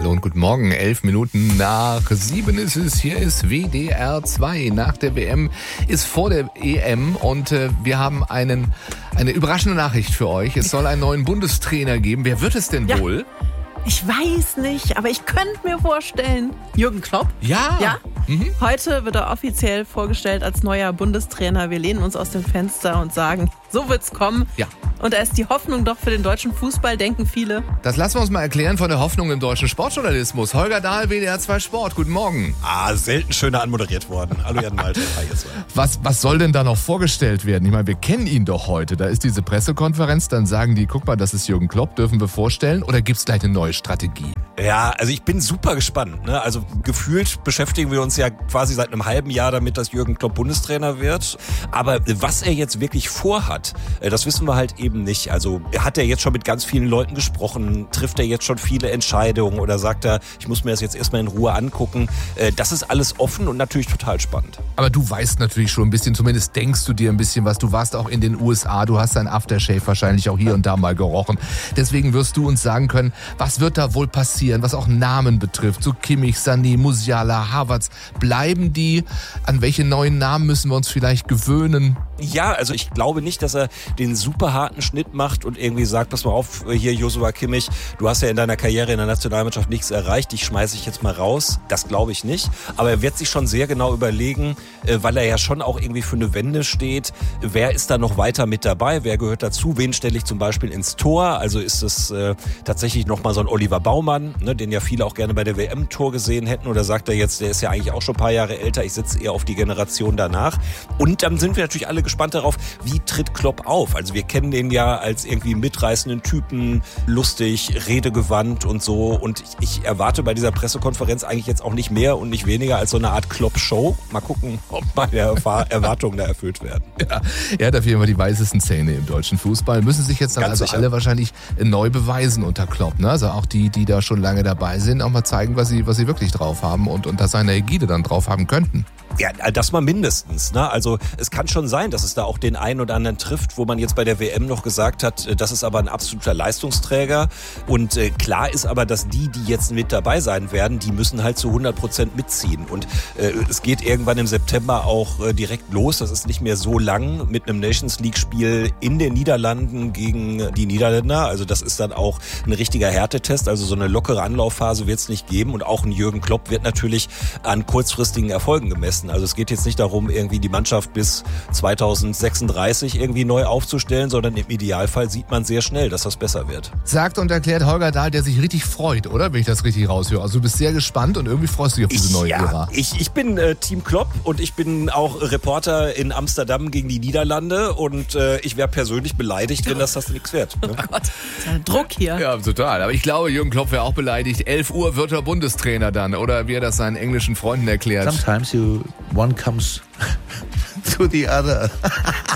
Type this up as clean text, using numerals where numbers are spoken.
Hallo und guten Morgen. 11 Minuten nach 7 ist es. Hier ist WDR 2. Nach der WM ist vor der EM und wir haben eine überraschende Nachricht für euch. Es soll einen neuen Bundestrainer geben. Wer wird es denn wohl? Ich weiß nicht, aber ich könnte mir vorstellen, Jürgen Klopp. Ja. Heute wird er offiziell vorgestellt als neuer Bundestrainer. Wir lehnen uns aus dem Fenster und sagen, so wird's kommen. Ja. Und da ist die Hoffnung doch für den deutschen Fußball, denken viele. Das lassen wir uns mal erklären von der Hoffnung im deutschen Sportjournalismus. Holger Dahl, WDR 2 Sport. Guten Morgen. Selten schöner anmoderiert worden. Hallo Jan Malte. Hi, ihr zwei. Was soll denn da noch vorgestellt werden? Ich meine, wir kennen ihn doch heute. Da ist diese Pressekonferenz, dann sagen die, guck mal, das ist Jürgen Klopp, dürfen wir vorstellen? Oder gibt's gleich eine neue Strategie? Ja, also ich bin super gespannt. Ne? Also gefühlt beschäftigen wir uns ja quasi seit einem halben Jahr damit, dass Jürgen Klopp Bundestrainer wird. Aber was er jetzt wirklich vorhat, das wissen wir halt eben nicht. Also hat er jetzt schon mit ganz vielen Leuten gesprochen? Trifft er jetzt schon viele Entscheidungen? Oder sagt er, ich muss mir das jetzt erstmal in Ruhe angucken? Das ist alles offen und natürlich total spannend. Aber du weißt natürlich schon ein bisschen, zumindest denkst du dir ein bisschen was. Du warst auch in den USA, du hast dein Aftershave wahrscheinlich auch hier und da mal gerochen. Deswegen wirst du uns sagen können, was wird da wohl passieren, was auch Namen betrifft. So Kimmich, Sané, Musiala, Havertz. Bleiben die? An welche neuen Namen müssen wir uns vielleicht gewöhnen? Ja, also ich glaube nicht, dass er den super harten Schnitt macht und irgendwie sagt, pass mal auf, hier Joshua Kimmich, du hast ja in deiner Karriere in der Nationalmannschaft nichts erreicht, dich schmeiße ich jetzt mal raus. Das glaube ich nicht. Aber er wird sich schon sehr genau überlegen, weil er ja schon auch irgendwie für eine Wende steht, wer ist da noch weiter mit dabei, wer gehört dazu, wen stelle ich zum Beispiel ins Tor? Also ist es tatsächlich nochmal so ein Oliver Baumann, ne, den ja viele auch gerne bei der WM-Tor gesehen hätten, oder sagt er jetzt, der ist ja eigentlich auch schon ein paar Jahre älter, ich setze eher auf die Generation danach. Und dann sind wir natürlich alle gespannt darauf, wie tritt Klopp auf? Also wir kennen den ja als irgendwie mitreißenden Typen, lustig, redegewandt und so. Und ich erwarte bei dieser Pressekonferenz eigentlich jetzt auch nicht mehr und nicht weniger als so eine Art Klopp-Show. Mal gucken, ob meine Erwartungen da erfüllt werden. Ja, er hat auf jeden Fall die weißesten Zähne im deutschen Fußball. Müssen sich jetzt dann Ganz also sicher. alle wahrscheinlich neu beweisen unter Klopp. Ne? Also auch die da schon lange dabei sind, auch mal zeigen, was sie wirklich drauf haben und unter seiner Ägide dann drauf haben könnten. Ja, das mal mindestens. Ne? Also es kann schon sein, dass es da auch den einen oder anderen trifft, wo man jetzt bei der WM noch gesagt hat, das ist aber ein absoluter Leistungsträger. Und klar ist aber, dass die jetzt mit dabei sein werden, die müssen halt zu 100% mitziehen. Und es geht irgendwann im September auch direkt los. Das ist nicht mehr so lang mit einem Nations-League-Spiel in den Niederlanden gegen die Niederländer. Also das ist dann auch ein richtiger Härtetest. Also so eine lockere Anlaufphase wird es nicht geben. Und auch ein Jürgen Klopp wird natürlich an kurzfristigen Erfolgen gemessen. Also es geht jetzt nicht darum, irgendwie die Mannschaft bis 2036 irgendwie neu aufzustellen, sondern im Idealfall sieht man sehr schnell, dass das besser wird. Sagt und erklärt Holger Dahl, der sich richtig freut, oder? Wenn ich das richtig raushöre. Also du bist sehr gespannt und irgendwie freust du dich auf diese neue Ära. Ich bin Team Klopp und ich bin auch Reporter in Amsterdam gegen die Niederlande und ich wäre persönlich beleidigt, wenn das nichts wird. Ne? Oh Gott, ist ja Druck hier. Ja, total. Aber ich glaube, Jürgen Klopp wäre auch beleidigt. 11 Uhr wird er Bundestrainer dann. Oder wie er das seinen englischen Freunden erklärt. Sometimes one comes to the other.